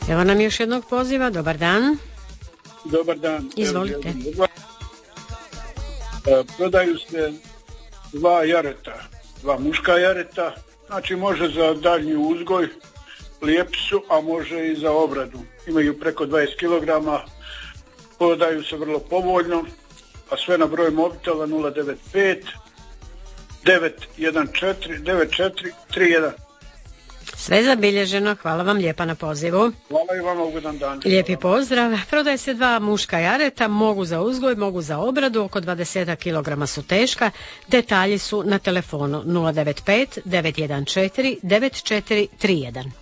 Evo nam još jednog poziva, dobar dan. Dobar dan. Izvolite. Prodaju se dva jareta, dva muška jareta, znači može za daljnji uzgoj, lijepi su, a može i za obradu. Imaju preko 20 kg, prodaju se vrlo povoljno, a sve na broj mobitela 095 914 9431. Sve zabilježeno, hvala vam lijepa na pozivu. Hvala i vama, ugodan dan. Lijepi pozdrav. Prodaje se dva muška jareta, mogu za uzgoj, mogu za obradu, oko 20 kg su teška. Detalji su na telefonu 095 914 9431.